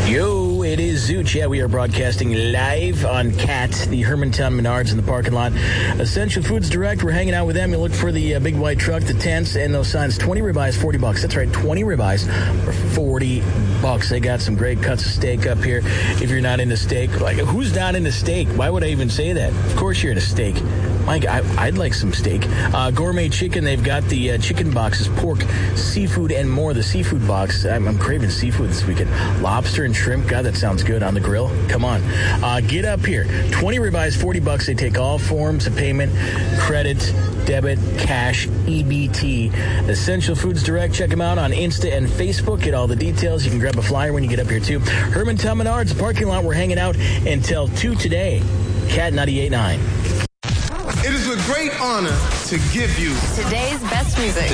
Yo, it is Zooch. Yeah, we are broadcasting live on CAT, the Hermantown Menards in the parking lot. Essential Foods Direct, we're hanging out with them. You look for the big white truck, the tents, and those signs. 20 ribeyes, $40. That's right, 20 ribeyes for $40. They got some great cuts of steak up here. If you're not into steak, like, who's not into steak? Why would I even say that? Of course you're into steak. Mike, I'd like some steak. Gourmet chicken, they've got the chicken boxes, pork, seafood, and more. The seafood box, I'm craving seafood this weekend. Lobster and shrimp, God, that sounds good on the grill. Come on. Get up here. 20 ribeyes, $40. They take all forms of payment, credit, debit, cash, EBT. Essential Foods Direct. Check them out on Insta and Facebook. Get all the details. You can grab a flyer when you get up here, too. Hermantown Menards, parking lot. We're hanging out until 2 today. Cat 98.9. It is a great honor to give you today's best music.